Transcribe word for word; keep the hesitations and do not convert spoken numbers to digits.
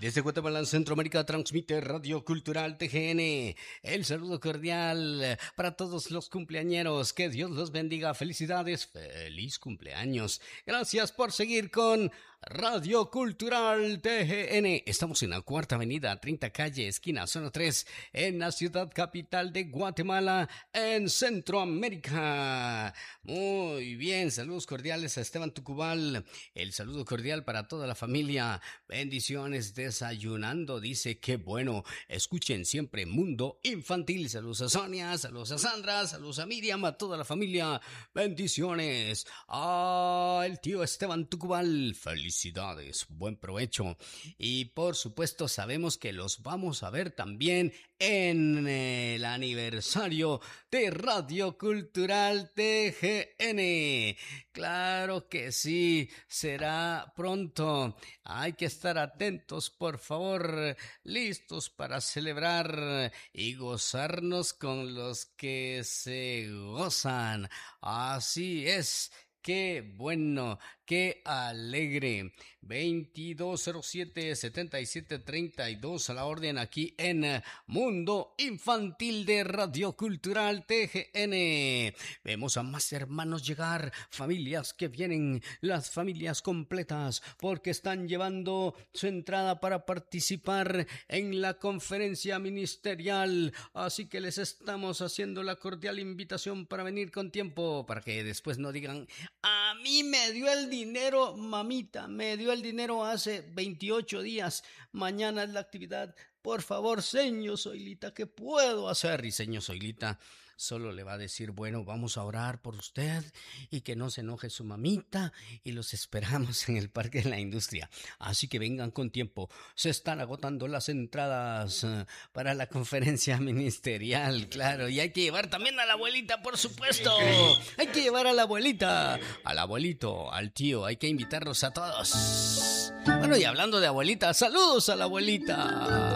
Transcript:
Desde Guatemala, Centroamérica, transmite Radio Cultural T G N. El saludo cordial para todos los cumpleañeros. Que Dios los bendiga. Felicidades. Feliz cumpleaños. Gracias por seguir con Radio Cultural T G N. Estamos en la Cuarta Avenida, treinta Calle, esquina zona tres, en la ciudad capital de Guatemala, en Centroamérica. Muy bien, saludos cordiales a Esteban Tucubal. El saludo cordial para toda la familia. Bendiciones desayunando, dice que bueno. Escuchen siempre Mundo Infantil. Saludos a Sonia, saludos a Sandra, saludos a Miriam, a toda la familia. Bendiciones. Ah, el tío Esteban Tucubal. Felicidades, buen provecho. Y por supuesto sabemos que los vamos a ver también en el aniversario de Radio Cultural T G N. Claro que sí, será pronto. Hay que estar atentos, por favor, listos para celebrar y gozarnos con los que se gozan. Así es. Qué bueno, qué alegre. veintidós cero siete, setenta y siete treinta y dos a la orden aquí en Mundo Infantil de Radio Cultural T G N. Vemos a más hermanos llegar, familias que vienen, las familias completas, porque están llevando su entrada para participar en la conferencia ministerial. Así que les estamos haciendo la cordial invitación para venir con tiempo, para que después no digan: a mí me dio el dinero, mamita, me dio el dinero hace veintiocho días. Mañana es la actividad. Por favor, señor Zoilita, ¿qué puedo hacer? Y señor Zoilita solo le va a decir: bueno, vamos a orar por usted y que no se enoje su mamita, y los esperamos en el Parque de la Industria. Así que vengan con tiempo. Se están agotando las entradas uh, para la conferencia ministerial, claro. Y hay que llevar también a la abuelita, por supuesto. Hay que llevar a la abuelita, al abuelito, al tío. Hay que invitarlos a todos. Bueno, y hablando de abuelita, saludos a la abuelita.